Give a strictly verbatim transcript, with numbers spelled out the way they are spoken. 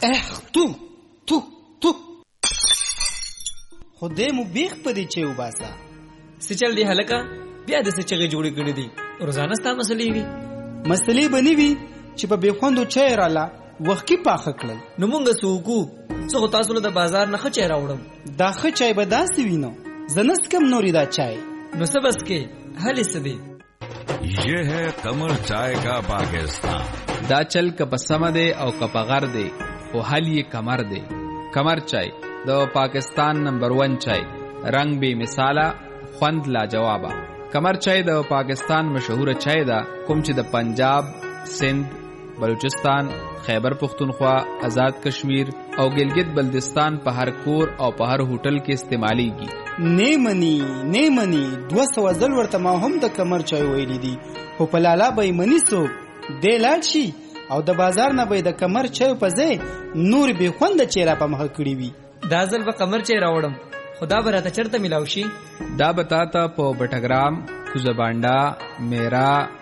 اخ تو تو تو خدای مو بیخ پدې چې وباسا څه چل دی هلکه بیا د څه چغې جوړې کړې دي روزانه ستا مسلې وي مسلې بنې وي چې په بېخوندو چای راله وخت کې پاخه کړل نو مونږ څه وکړو څه خو تاسو له د بازار نه ښه چای راوړم دا ښه چای به داسې وي نو زه نه څکم نورې دا چای نو څه بس کې حل څه دی یہ ہے قمر چائے کا پاکستان دا چل که په سمه دی او که په غر دی خو حل یې کمر دی کمر چای د پاکستان نمبر ون چای رنگ بے مثاله خوند لاجوابه کمر چای د پاکستان مشهوره چای ده کوم چې د پنجاب سندھ بلوچستان خیبر پختونخوا آزاد کشمیر او گلگت بلتستان په هر کور او په هر هوټل کې استعمالیږي نه مني نه مني دوه سوه ځل ورته ما هم د کمر چای ویلی دي خو په لالا به یې مني څوک دی لاړ شي او د بازار نه به یې د کمر چای په ځای نور بې خونده چای را په مخه کړي وي دا ځل به قمر چای راوړم خدا به راته چېرته میلاو شي دا به تا ته په بټګرام کوزه بانډا میرا